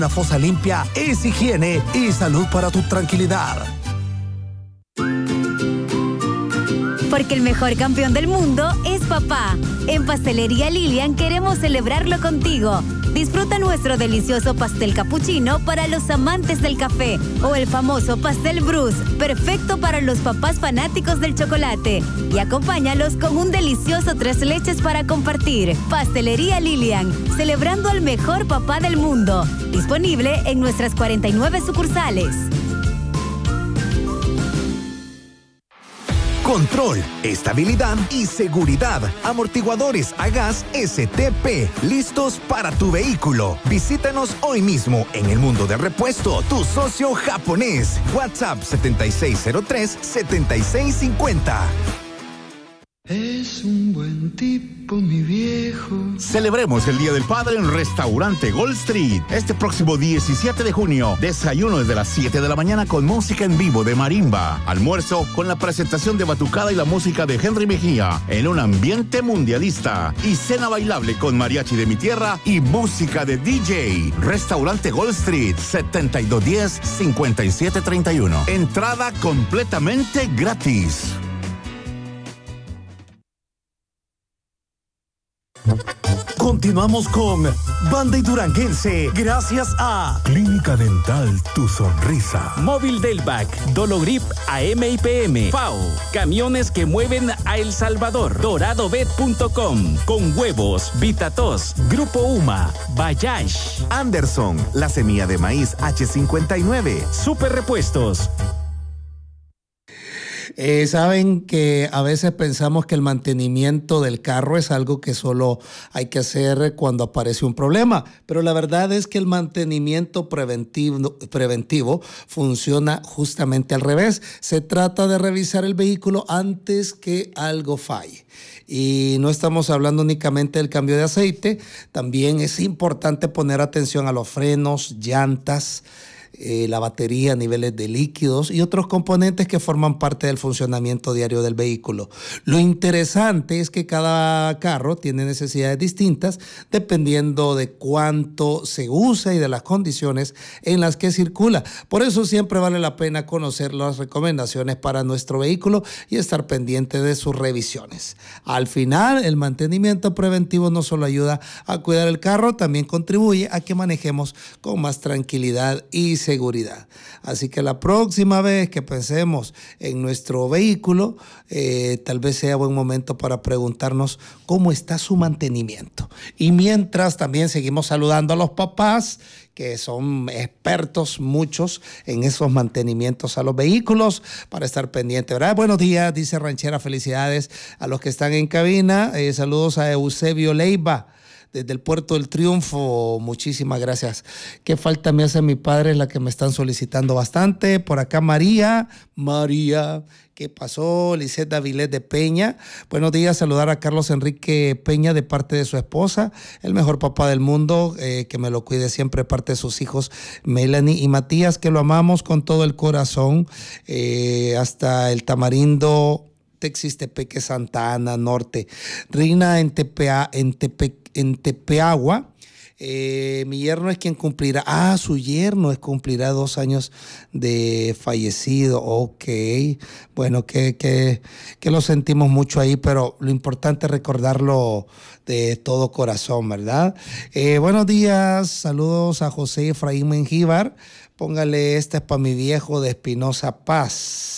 Una fosa limpia es higiene y salud para tu tranquilidad. Porque el mejor campeón del mundo es papá. En Pastelería Lilian queremos celebrarlo contigo. Disfruta nuestro delicioso pastel capuchino para los amantes del café o el famoso pastel Bruce, perfecto para los papás fanáticos del chocolate. Y acompáñalos con un delicioso 3 leches para compartir. Pastelería Lilian, celebrando al mejor papá del mundo. Disponible en nuestras 49 sucursales. Control, estabilidad y seguridad. Amortiguadores a gas STP, listos para tu vehículo. Visítanos hoy mismo en El Mundo del Repuesto, tu socio japonés. WhatsApp 7603-7650. Es un buen tipo, mi viejo. Celebremos el Día del Padre en Restaurante Gold Street. Este próximo 17 de junio, desayuno desde las 7 de la mañana con música en vivo de marimba. Almuerzo con la presentación de batucada y la música de Henry Mejía en un ambiente mundialista. Y cena bailable con mariachi de mi tierra y música de DJ. Restaurante Gold Street, 7210-5731. Entrada completamente gratis. Continuamos con Banda y Duranguense, gracias a Clínica Dental Tu Sonrisa, Móvil Delvac, Dologrip AM y PM, FAO, camiones que mueven a El Salvador, doradobet.com, Con Huevos, Vitatos, Grupo UMA, Bayash, Anderson, la semilla de maíz H59, Super Repuestos. Saben que a veces pensamos que el mantenimiento del carro es algo que solo hay que hacer cuando aparece un problema, pero la verdad es que el mantenimiento preventivo funciona justamente al revés. Se trata de revisar el vehículo antes que algo falle. Y no estamos hablando únicamente del cambio de aceite, también es importante poner atención a los frenos, llantas, la batería, niveles de líquidos y otros componentes que forman parte del funcionamiento diario del vehículo. Lo interesante es que cada carro tiene necesidades distintas dependiendo de cuánto se usa y de las condiciones en las que circula. Por eso siempre vale la pena conocer las recomendaciones para nuestro vehículo y estar pendiente de sus revisiones. Al final, el mantenimiento preventivo no solo ayuda a cuidar el carro, también contribuye a que manejemos con más tranquilidad y seguridad. Así que la próxima vez que pensemos en nuestro vehículo, tal vez sea buen momento para preguntarnos cómo está su mantenimiento. Y mientras también seguimos saludando a los papás, que son expertos muchos en esos mantenimientos a los vehículos, para estar pendiente, ¿verdad? Buenos días, dice Ranchera, felicidades a los que están en cabina. Saludos a Eusebio Leiva desde el Puerto del Triunfo, muchísimas gracias. Qué falta me hace mi padre, es la que me están solicitando bastante. Por acá María, ¿qué pasó? Lisette Davilet de Peña. Buenos días, saludar a Carlos Enrique Peña de parte de su esposa, el mejor papá del mundo, que me lo cuide siempre, parte de sus hijos Melanie y Matías, que lo amamos con todo el corazón, hasta el Tamarindo, Texistepeque, Santa Ana Norte. Rina en Tepeagua. Mi yerno es quien cumplirá. Su yerno cumplirá 2 años de fallecido. Ok. Bueno, que lo sentimos mucho ahí, pero lo importante es recordarlo de todo corazón, ¿verdad? Buenos días. Saludos a José Efraín Mengíbar. Póngale, esta es para mi viejo de Espinosa Paz.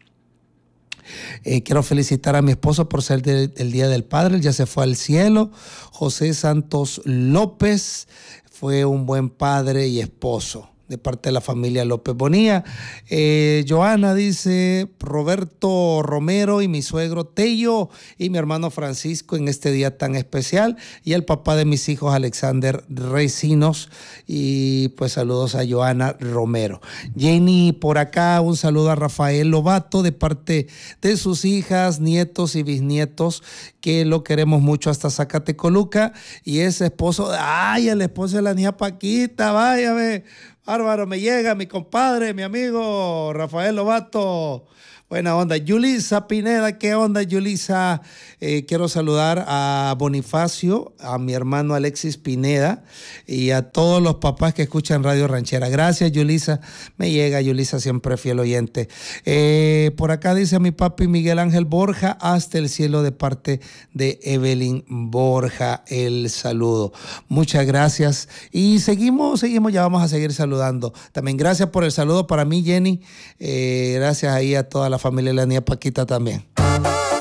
Quiero felicitar a mi esposo por ser el Día del Padre, él ya se fue al cielo. José Santos López fue un buen padre y esposo de parte de la familia López Bonilla. Joana dice, Roberto Romero y mi suegro Tello y mi hermano Francisco en este día tan especial, y el papá de mis hijos Alexander Recinos, y pues saludos a Joana Romero. Jenny por acá, un saludo a Rafael Lobato de parte de sus hijas, nietos y bisnietos, que lo queremos mucho hasta Zacatecoluca, y ese esposo, el esposo de la niña Paquita, váyame. Bárbaro, me llega mi compadre, mi amigo Rafael Lobato. Buena onda. Yulisa Pineda, ¿qué onda, Yulisa? Quiero saludar a Bonifacio, a mi hermano Alexis Pineda y a todos los papás que escuchan Radio Ranchera. Gracias, Yulisa. Me llega, Yulisa, siempre fiel oyente. Por acá dice mi papi Miguel Ángel Borja, hasta el cielo, de parte de Evelyn Borja. El saludo. Muchas gracias. Y seguimos, ya vamos a seguir saludando. También gracias por el saludo para mí, Jenny. Gracias ahí a toda la familia de la niña Paquita también.